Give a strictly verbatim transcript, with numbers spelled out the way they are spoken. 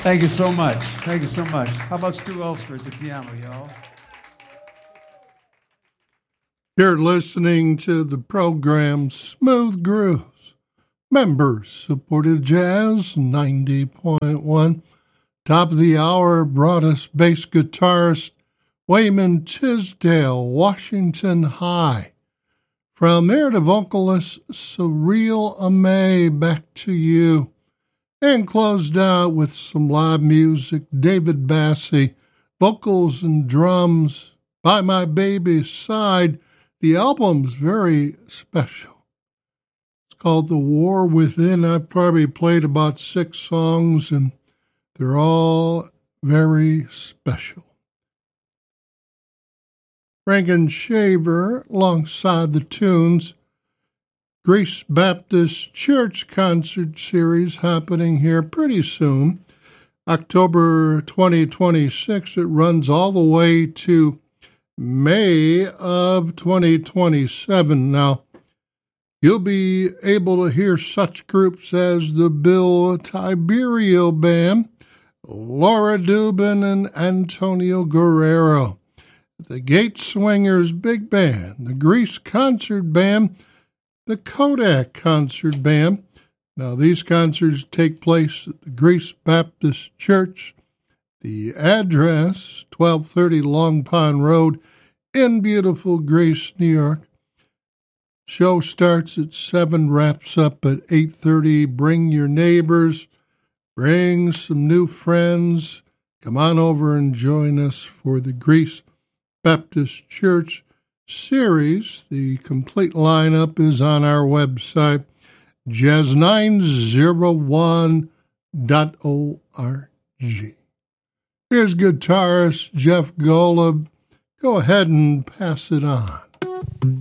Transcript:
Thank you so much. Thank you so much. How about Stu Elster at the piano, y'all? You're listening to the program Smooth Grooves. Members supported Jazz ninety point one. Top of the hour brought us bass guitarist Wayman Tisdale, Washington High. From there to vocalist Surreal Amay, Back to You. And closed out with some live music, David Bassey, vocals and drums, By My Baby's Side. The album's very special. It's called The War Within. I've probably played about six songs, and they're all very special. Frank Shaver, alongside the tunes, Grace Baptist Church concert series happening here pretty soon. October twenty twenty-six, it runs all the way to May of twenty twenty-seven. Now, you'll be able to hear such groups as the Bill Tiberio Band, Laura Dubin, and Antonio Guerrero, the Gate Swingers Big Band, the Grease Concert Band, the Kodak Concert Band. Now, these concerts take place at the Grace Baptist Church. The address, twelve thirty Long Pond Road in beautiful Grace, New York. Show starts at seven, wraps up at eight thirty. Bring your neighbors, bring some new friends. Come on over and join us for the Grace Baptist Church series. The complete lineup is on our website, jazz nine oh one dot org. Here's guitarist Jeff Golub. Go ahead and pass it on.